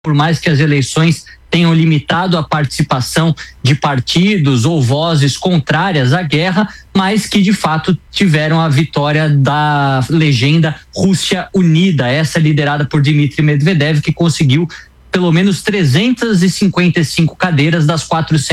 por mais que as eleições tenham limitado a participação de partidos ou vozes contrárias à guerra, mas que de fato tiveram a vitória da legenda Rússia Unida, essa liderada por Dmitry Medvedev, que conseguiu pelo menos 355 cadeiras das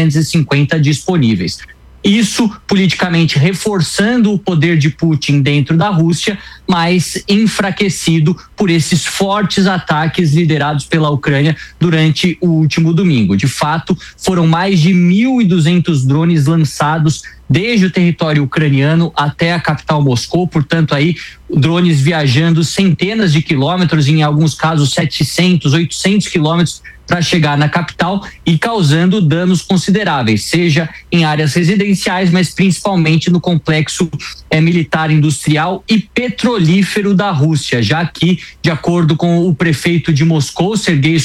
450 disponíveis. Isso politicamente reforçando o poder de Putin dentro da Rússia, mas enfraquecido por esses fortes ataques liderados pela Ucrânia durante o último domingo. De fato, foram mais de 1.200 drones lançados desde o território ucraniano até a capital Moscou, portanto aí drones viajando centenas de quilômetros, em alguns casos 700, 800 quilômetros para chegar na capital e causando danos consideráveis, seja em áreas residenciais, mas principalmente no complexo militar, industrial e petrolífero da Rússia, já que, de acordo com o prefeito de Moscou, Sergei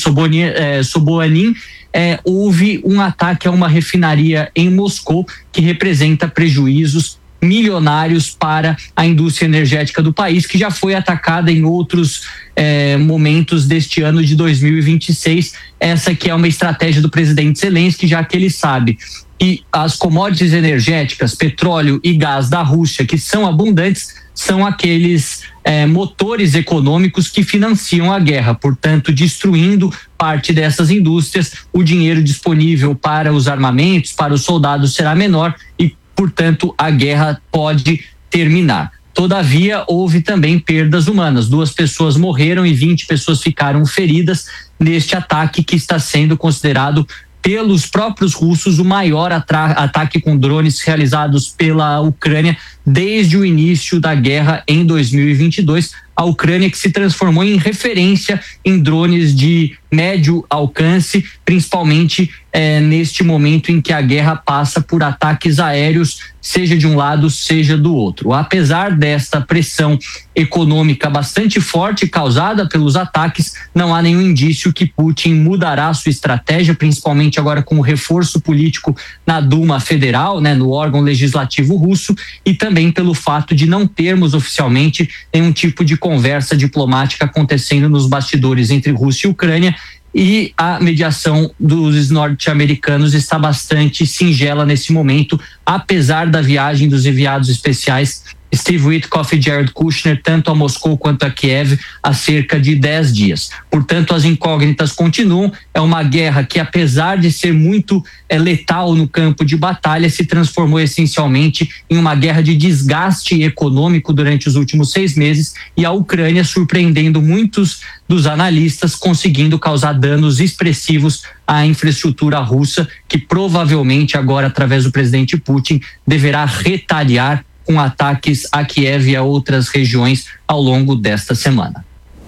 Sobyanin, houve um ataque a uma refinaria em Moscou que representa prejuízos milionários para a indústria energética do país, que já foi atacada em outros momentos deste ano de 2026. Essa que é uma estratégia do presidente Zelensky, já que ele sabe que as commodities energéticas, petróleo e gás da Rússia, que são abundantes, são aqueles motores econômicos que financiam a guerra, portanto, destruindo parte dessas indústrias, o dinheiro disponível para os armamentos, para os soldados será menor e, portanto, a guerra pode terminar. Todavia, houve também perdas humanas. 2 pessoas morreram e 20 pessoas ficaram feridas neste ataque, que está sendo considerado pelos próprios russos o maior ataque com drones realizados pela Ucrânia desde o início da guerra em 2022. A Ucrânia, que se transformou em referência em drones de médio alcance, principalmente neste momento em que a guerra passa por ataques aéreos, seja de um lado, seja do outro. Apesar desta pressão econômica bastante forte causada pelos ataques, não há nenhum indício que Putin mudará sua estratégia, principalmente agora com o reforço político na Duma Federal, no órgão legislativo russo, e também pelo fato de não termos oficialmente nenhum tipo de conversa diplomática acontecendo nos bastidores entre Rússia e Ucrânia, e a mediação dos norte-americanos está bastante singela nesse momento, apesar da viagem dos enviados especiais Steve Witkoff e Jared Kushner, tanto a Moscou quanto a Kiev, há cerca de 10 dias. Portanto, as incógnitas continuam. É uma guerra que, apesar de ser muito letal no campo de batalha, se transformou essencialmente em uma guerra de desgaste econômico durante os últimos 6 meses, e a Ucrânia, surpreendendo muitos dos analistas, conseguindo causar danos expressivos à infraestrutura russa, que provavelmente agora, através do presidente Putin, deverá retaliar com ataques a Kiev e a outras regiões ao longo desta semana.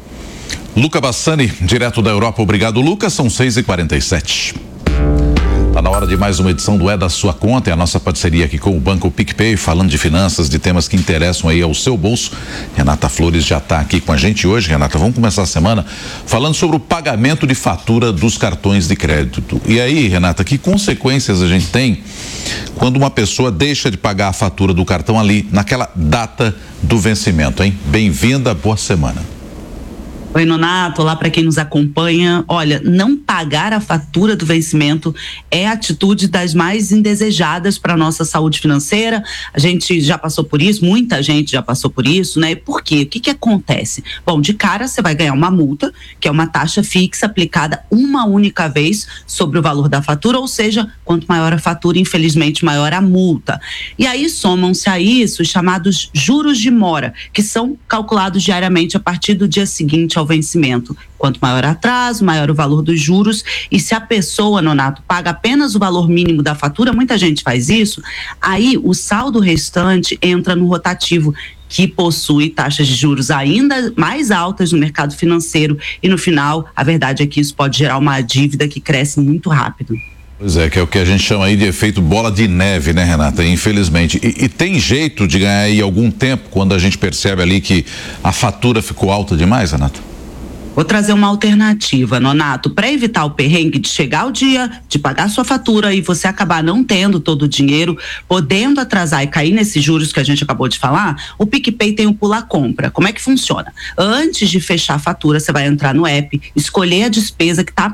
Luca Bassani, direto da Europa. Obrigado, Lucas. São 6h47. Está na hora de mais uma edição do É da Sua Conta, é a nossa parceria aqui com o Banco PicPay, falando de finanças, de temas que interessam aí ao seu bolso. Renata Flores já está aqui com a gente hoje. Renata, vamos começar a semana falando sobre o pagamento de fatura dos cartões de crédito. E aí, Renata, que consequências a gente tem quando uma pessoa deixa de pagar a fatura do cartão ali naquela data do vencimento, hein? Bem-vinda, boa semana. Oi, Nonato, olá para quem nos acompanha. Olha, não pagar a fatura do vencimento é a atitude das mais indesejadas para a nossa saúde financeira. A gente já passou por isso, muita gente já passou por isso, né? E por quê? O que acontece? Bom, de cara você vai ganhar uma multa, que é uma taxa fixa aplicada uma única vez sobre o valor da fatura, ou seja, quanto maior a fatura, infelizmente, maior a multa. E aí somam-se a isso os chamados juros de mora, que são calculados diariamente a partir do dia seguinte ao vencimento. Quanto maior o atraso, maior o valor dos juros, e se a pessoa, Nonato, paga apenas o valor mínimo da fatura, muita gente faz isso, aí o saldo restante entra no rotativo, que possui taxas de juros ainda mais altas no mercado financeiro, e no final, a verdade é que isso pode gerar uma dívida que cresce muito rápido. Pois é, que é o que a gente chama aí de efeito bola de neve, né, Renata? Infelizmente. E tem jeito de ganhar aí algum tempo quando a gente percebe ali que a fatura ficou alta demais, Renata? Vou trazer uma alternativa, Nonato, para evitar o perrengue de chegar o dia, de pagar sua fatura e você acabar não tendo todo o dinheiro, podendo atrasar e cair nesses juros que a gente acabou de falar. O PicPay tem o Pula Compra. Como é que funciona? Antes de fechar a fatura, você vai entrar no app, escolher a despesa que está